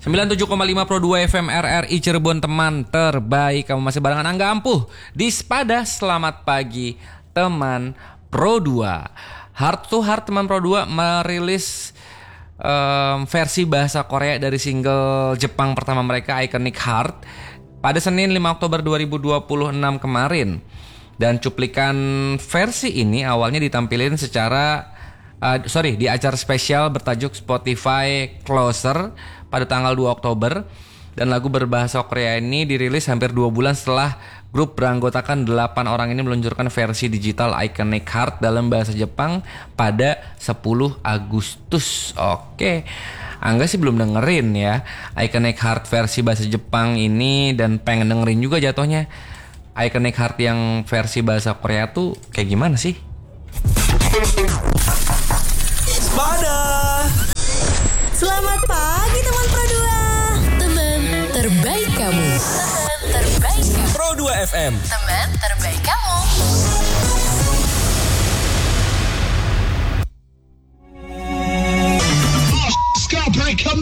97,5 Pro 2 FM RRI Cirebon, teman terbaik. Kamu masih barengan Angga Ampuh di Spada. Selamat pagi teman Pro 2. Heart to Heart teman Pro 2 merilis versi bahasa Korea dari single Jepang pertama mereka, Iconic Heart, pada Senin 5 Oktober 2026 kemarin. Dan cuplikan versi ini awalnya ditampilin di acara spesial bertajuk Spotify Closer pada tanggal 2 Oktober. Dan lagu berbahasa Korea ini dirilis hampir 2 bulan setelah grup beranggotakan 8 orang ini meluncurkan versi digital Iconic Heart dalam bahasa Jepang pada 10 Agustus. Oke, Angga sih belum dengerin ya Iconic Heart versi bahasa Jepang ini, dan pengen dengerin juga jatuhnya Iconic Heart yang versi bahasa Korea tuh kayak gimana sih? Spada. Selamat pagi teman Pro 2. Teman terbaik kamu. Pro 2 FM. Teman terbaik kamu.